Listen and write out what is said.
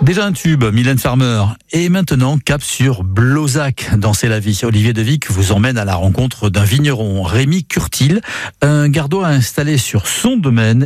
Déjà un tube, Mylène Farmer. Et maintenant, cap sur Blozac, dans C'est la vie. Olivier Devic vous emmène à la rencontre d'un vigneron, Rémi Curtil, un gardois installé sur son domaine